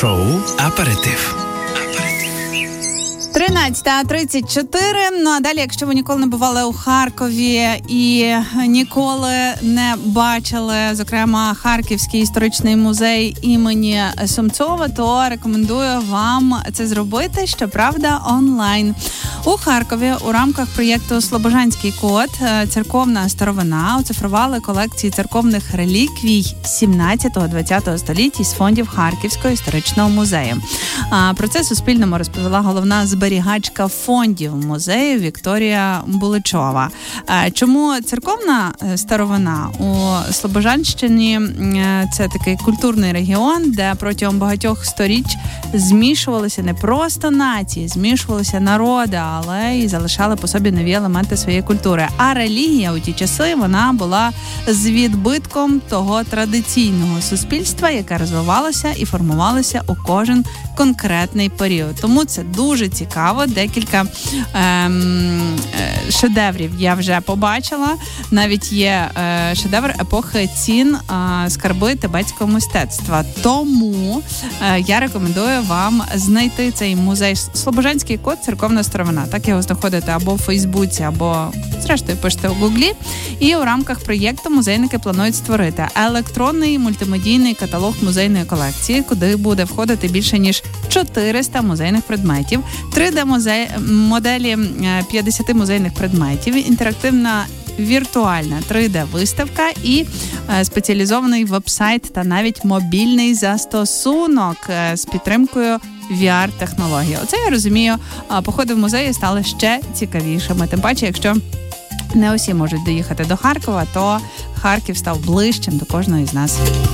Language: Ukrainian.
Шоу «Аперитив». 13:34. Ну а далі, якщо ви ніколи не бували у Харкові і ніколи не бачили, зокрема, Харківський історичний музей імені Сумцова, то рекомендую вам це зробити, щоправда, онлайн. У Харкові у рамках проєкту «Слобожанський код» церковна старовина оцифрували колекції церковних реліквій 17-20 століття з фондів Харківського історичного музею. Про це Суспільному розповіла головна зберігачка фондів музею Вікторія Буличова. Чому церковна старовина? У Слобожанщині це такий культурний регіон, де протягом багатьох сторіч змішувалися не просто нації, змішувалися народи, але і залишали по собі нові елементи своєї культури. А релігія у ті часи, вона була з відбитком того традиційного суспільства, яке розвивалося і формувалося у кожен конкретний період. Тому це дуже цікаво. Декілька шедеврів я вже побачила. Навіть є шедевр епохи Цін «Скарби тибетського мистецтва». Тому я рекомендую вам знайти цей музей «Слобожанський код. Церковна старовина». Так його знаходите або в Фейсбуці, або, зрештою, пишете у Гуглі. І у рамках проєкту музейники планують створити електронний мультимедійний каталог музейної колекції, куди буде входити більше ніж 400 музейних предметів, 3D-моделі 50 музейних предметів, інтерактивна віртуальна 3D-виставка і спеціалізований веб-сайт та навіть мобільний застосунок з підтримкою VR-технології. Оце, я розумію, походи в музеї стали ще цікавішими. Тим паче, якщо не усі можуть доїхати до Харкова, то Харків став ближчим до кожного із нас.